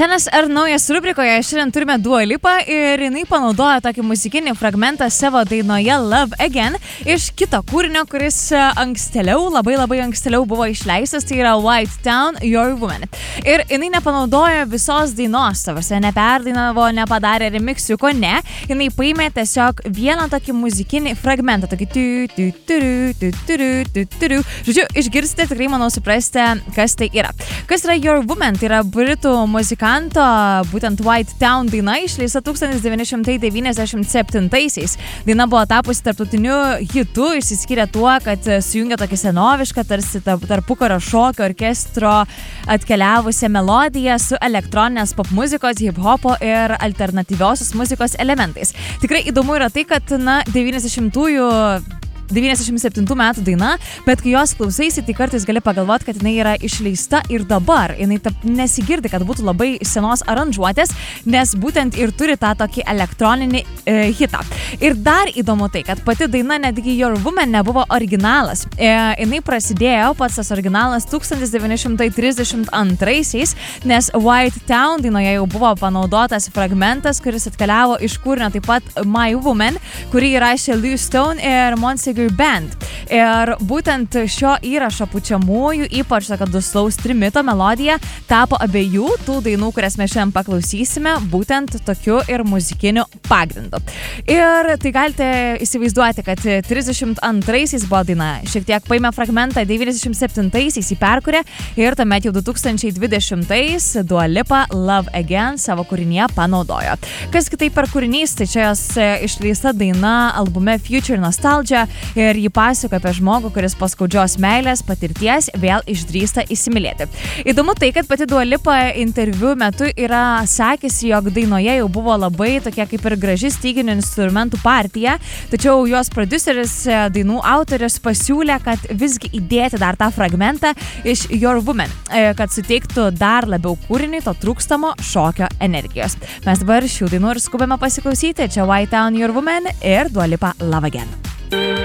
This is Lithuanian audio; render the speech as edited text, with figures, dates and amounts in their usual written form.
Senas ar naujas rubrikoje šiandien turime Dua Lipą ir jinai panaudojo tokį muzikinį fragmentą savo dainoje Love Again iš kito kūrinio, kuris labai ankstėliau buvo išleistas, tai yra White Town, Your Woman. Ir jinai nepanaudojo visos dainos, savose neperdainavo, nepadarė remiksiuko, ne. Jinai paėmė tiesiog vieną tokį muzikinį fragmentą, tokį žodžiu, išgirsite, tikrai manau suprasite, kas tai yra. Kas yra Your Woman? Tai yra britų muzikanto, būtent White Town daina, išleista 1997-aisiais. Daina buvo tapusi tarptautiniu hitu, išsiskyrė tuo, kad sujungia tokį senovišką, tarsi tarpukario šokio orkestro atkeliavusią melodiją su elektroninės popmuzikos, hip-hopo ir alternatyviosios muzikos elementais. Tikrai įdomu yra tai, kad 97 metų daina, bet kai jos klausaisi, tai kartais gali pagalvoti, kad jinai yra išleista ir dabar. Jinai nesigirdi, kad būtų labai senos aranžuotės, nes būtent ir turi tą tokį elektroninį hitą. Ir dar įdomu tai, kad pati daina, netgi Your Woman, nebuvo originalas. Jinai prasidėjo, pats tas originalas 1932-aisiais, nes White Town dainoje jau buvo panaudotas fragmentas, kuris atkeliavo iš kūrinio taip pat My Woman, kurį įrašė Lew Stone ir Montague Band. Ir būtent šio įrašo pučiamųjų, ypač tokio duslaus trimito melodija, tapo abiejų tų dainų, kurias mes šiandien paklausysime, būtent tokiu ir muzikiniu pagrindu. Ir tai galite įsivaizduoti, kad 32-aisiais buvo daina, šiek tiek paėmė fragmentą, 97-aisiais jį perkūrė ir tuomet jau 2020-ais Dua Lipa Love Again savo kūrinyje panaudojo. Kas kitaip per kūrinys, tai čia jos išleista daina albume Future Nostalgia ir jį pasako apie žmogų, kuris po skaudžios meilės patirties vėl išdrįsta įsimylėti. Įdomu tai, kad pati Dua Lipa interviu metu yra sakysi, jog dainoje jau buvo labai tokia kaip ir graži styginių instrumentų partija, tačiau jos prodiuseris, dainų autorius pasiūlė, kad visgi įdėti dar tą fragmentą iš Your Woman, kad suteiktų dar labiau kūrinį to trūkstamo šokio energijos. Mes dabar šių dainų ir skubame pasiklausyti. Čia White Town, Your Woman ir Dua Lipa Love Again.